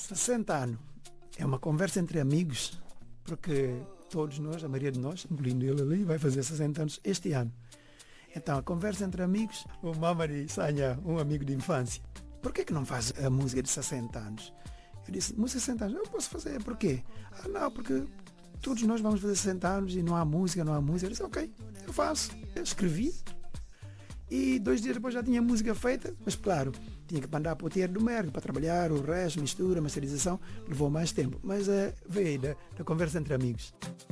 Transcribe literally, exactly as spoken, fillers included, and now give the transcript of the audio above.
sessenta anos. É uma conversa entre amigos, porque todos nós, a maioria de nós, incluindo ele ali, vai fazer sessenta anos este ano. Então, a conversa entre amigos, o Mamari Sanha, um amigo de infância, por que que não faz a música de sessenta anos? Eu disse, música de sessenta anos, eu posso fazer, por quê? Ah, não, porque todos nós vamos fazer sessenta anos e não há música, não há música. Eu disse, ok, eu faço. Eu escrevi e dois dias depois já tinha música feita, mas claro, tinha que mandar para o Tier do Merck para trabalhar, o resto, mistura, masterização, levou mais tempo. Mas uh, veio da, da conversa entre amigos.